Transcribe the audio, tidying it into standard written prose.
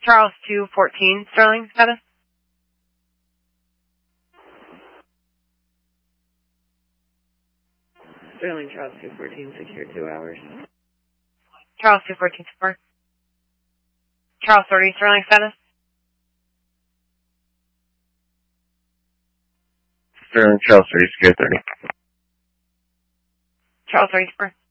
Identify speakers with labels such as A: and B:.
A: Charles 214, Sterling, status.
B: Sterling, Charles 214, secure 2 hours.
A: Charles 214, support. Charles 30, Sterling, status.
C: Sterling, Charles 30, secure 30.
A: Charles 30, support.